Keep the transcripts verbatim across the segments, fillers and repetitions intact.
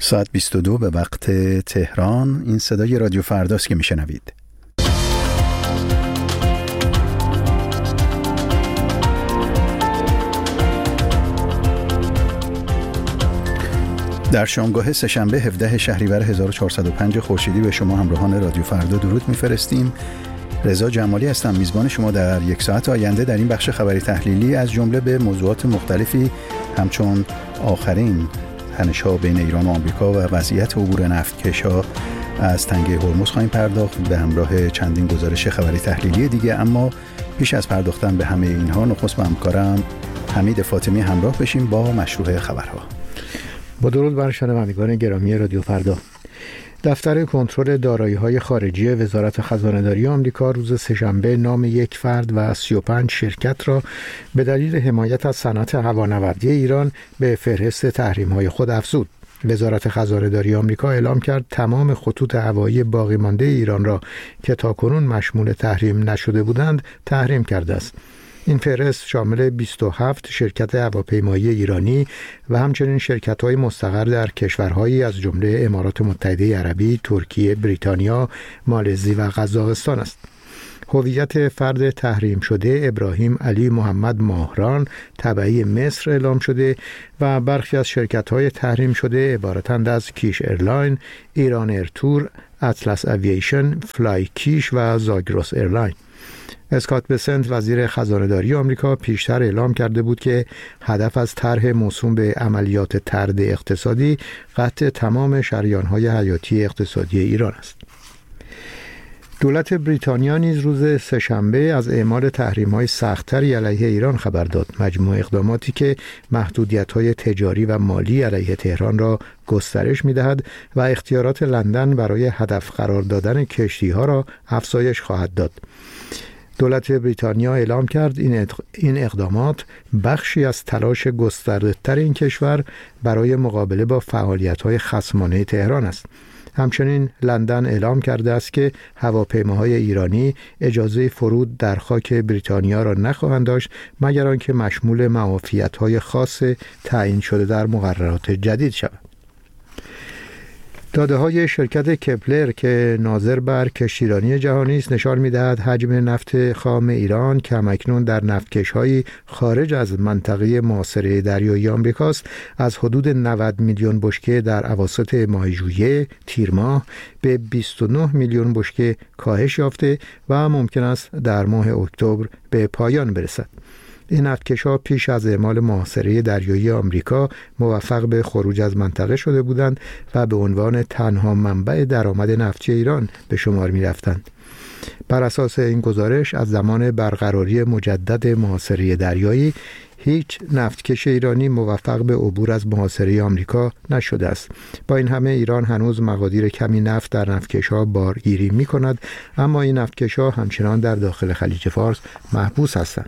ساعت بیست و دو به وقت تهران. این صدای رادیو فرداست که میشنوید. در شامگاه سه‌شنبه هفدهم شهریور هزار و چهارصد و پنج خورشیدی به شما همراهان رادیو فردا درود میفرستیم. رضا جمالی هستم، میزبان شما در یک ساعت آینده در این بخش خبری تحلیلی از جمله به موضوعات مختلفی همچون آخرین تنش‌ها بین ایران و آمریکا و وضعیت عبور نفتکش‌ها از تنگه هرمز خواهیم پرداخت به همراه چندین گزارش خبری تحلیلی دیگه. اما پیش از پرداختن به همه اینها نخست با همکارم حمید فاطمی همراه بشیم با مشروع خبرها. با درود بر شنوندگان گرامی رادیو فردا. دفتر کنترل دارایی‌های خارجی وزارت خزانه‌داری آمریکا روز سه‌شنبه نام یک فرد و سی و پنج شرکت را به دلیل حمایت از صنعت هوانوردی ایران به فهرست تحریم‌های خود افزود. وزارت خزانه‌داری آمریکا اعلام کرد تمام خطوط هوایی باقی مانده ایران را که تاکنون مشمول تحریم نشده بودند تحریم کرده است. این فهرست شامل بیست و هفت شرکت هواپیمایی ایرانی و همچنین شرکت‌های مستقر در کشورهایی از جمله امارات متحده عربی، ترکیه، بریتانیا، مالزی و قزاقستان است. هویت فرد تحریم شده ابراهیم علی محمد ماهران تبعی مصر اعلام شده و برخی از شرکت‌های تحریم شده عبارتند از کیش ایرلاین، ایران ایرتور، اطلس اوییشن، فلای کیش و زاگرس ایرلاین. اسکات بسنت وزیر خزانه‌داری آمریکا پیشتر اعلام کرده بود که هدف از طرح موسوم به عملیات طرد اقتصادی قطع تمام شریان‌های حیاتی اقتصادی ایران است. دولت بریتانیا نیز روز سه‌شنبه از اعمال تحریم‌های سخت‌تری علیه ایران خبر داد. مجموع اقداماتی که محدودیت‌های تجاری و مالی علیه تهران را گسترش می‌دهد و اختیارات لندن برای هدف قرار دادن کشتی‌ها را افزایش خواهد داد. دولت بریتانیا اعلام کرد این این اقدامات بخشی از تلاش گسترده‌تر این کشور برای مقابله با فعالیت‌های خصمانه تهران است. همچنین لندن اعلام کرده است که هواپیماهای ایرانی اجازه فرود در خاک بریتانیا را نخواهند داشت مگر آنکه مشمول معافیت‌های خاص تعیین شده در مقررات جدید شود. داده‌های شرکت کپلر که ناظر بر کشتیرانی جهانی است نشان می‌دهد حجم نفت خام ایران که همکنون در نفتکش‌های خارج از منطقه محاصره دریایی آمریکاست از حدود نود میلیون بشکه در اواسط ماه ژوئیه تیر ماه به بیست و نه میلیون بشکه کاهش یافته و ممکن است در ماه اکتبر به پایان برسد. این نفتکش‌ها پیش از اعمال محاصره دریایی آمریکا موفق به خروج از منطقه شده بودند و به عنوان تنها منبع درآمد نفتی ایران به شمار می‌رفتند. بر اساس این گزارش از زمان برقراری مجدد محاصره دریایی هیچ نفتکش ایرانی موفق به عبور از محاصره آمریکا نشده است. با این همه ایران هنوز مقادیر کمی نفت در نفتکش‌ها بارگیری می‌کند، اما این نفتکش‌ها همچنان در داخل خلیج فارس محبوس هستند.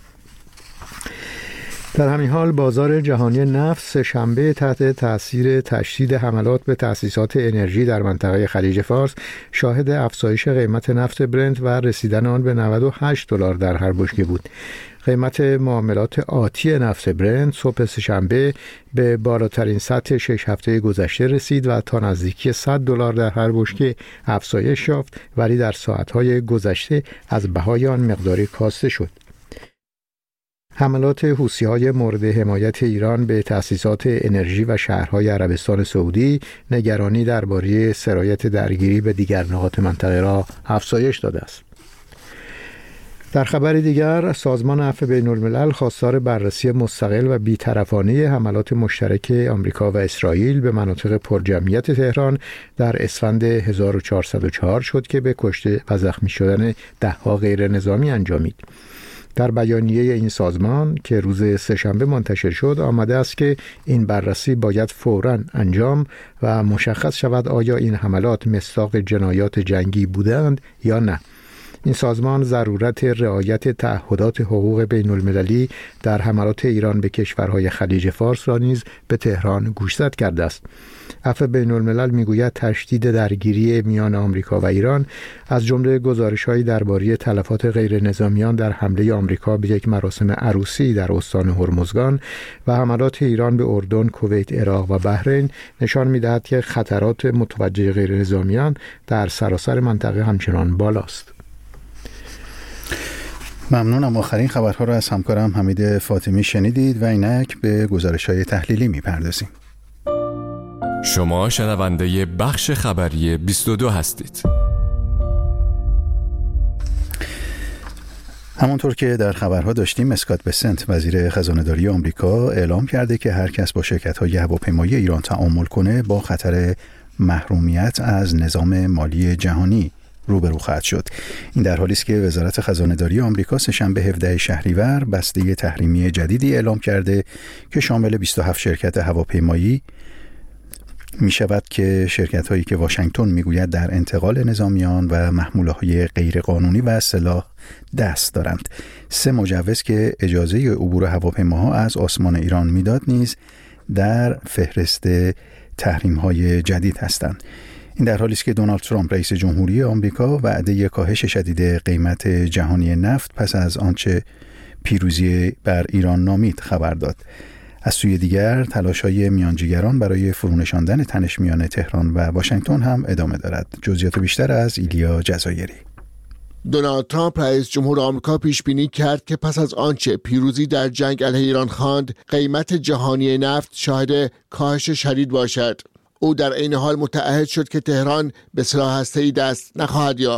در همین حال بازار جهانی نفت سه‌شنبه تحت تاثیر تشدید حملات به تأسیسات انرژی در منطقه خلیج فارس شاهد افزایش قیمت نفت برنت و رسیدن آن به نود و هشت دلار در هر بشکه بود. قیمت معاملات آتی نفت برنت صبح سه‌شنبه به بالاترین سطح شش هفته گذشته رسید و تا نزدیکی صد دلار در هر بشکه افزایش یافت، ولی در ساعت‌های گذشته از بهای آن مقداری کاسته شد. حملات حوثی‌های مورد حمایت ایران به تأسیسات انرژی و شهرهای عربستان سعودی نگرانی درباره سرایت درگیری به دیگر نقاط منطقه را افزایش داده است. در خبر دیگر، سازمان عفو بین‌الملل خواستار بررسی مستقل و بی‌طرفانه حملات مشترک آمریکا و اسرائیل به مناطق پرجمعیت تهران در اسفند هزار و چهارصد و چهار شد که به کشته و زخمی شدن ده‌ها غیر نظامی انجامید. در بیانیه این سازمان که روز سه‌شنبه منتشر شد آمده است که این بررسی باید فوراً انجام و مشخص شود آیا این حملات مصداق جنایات جنگی بودند یا نه. این سازمان ضرورت رعایت تعهدات حقوق بین المللی در حملات ایران به کشورهای خلیج فارس را نیز به تهران گوشزد کرده است. عفو بین الملل میگوید تشدید درگیری میان آمریکا و ایران از جمله گزارش‌هایی درباره تلفات غیر نظامیان در حمله آمریکا به یک مراسم عروسی در استان هرمزگان و حملات ایران به اردن، کویت، عراق و بحرین نشان می‌دهد که خطرات متوجه غیر نظامیان در سراسر منطقه همچنان بالاست. ممنونم. آخرین خبرها را از همکارم حمید فاطمی شنیدید و اینک به گزارش‌های تحلیلی می‌پردازیم. شما شنونده بخش خبری بیست و دو هستید. همونطور که در خبرها داشتیم، اسکات بسنت وزیر خزانه‌داری آمریکا اعلام کرده که هر کس با شرکت‌های هواپیمایی ایران تعامل کنه با خطر محرومیت از نظام مالی جهانی روبرو خواهد شد. این در حالی است که وزارت خزانه‌داری آمریکا سه‌شنبه هفدهم شهریور بسته تحریمی جدیدی اعلام کرده که شامل بیست و هفت شرکت هواپیمایی می شود که شرکت هایی که واشنگتن می گوید در انتقال نظامیان و محموله های غیر قانونی و سلاح دست دارند. سه مجوز که اجازه عبور هواپیماها از آسمان ایران میداد نیز در فهرست تحریم های جدید هستند. این در حالی است که دونالد ترامپ رئیس جمهوری آمریکا وعده کاهش شدید قیمت جهانی نفت پس از آنچه پیروزی بر ایران نامید خبر داد. از سوی دیگر تلاش‌های میانجیگران برای فرونشاندن تنش میان تهران و واشنگتن هم ادامه دارد. جزئیات بیشتر از ایلیا جزایری. دونالد ترامپ رئیس جمهور آمریکا پیش بینی کرد که پس از آنچه پیروزی در جنگ علیه ایران خواند، قیمت جهانی نفت شاهد کاهش شدید باشد. او در عین حال متعهد شد که تهران به سلاح هسته‌ای دست نخواهد یافت.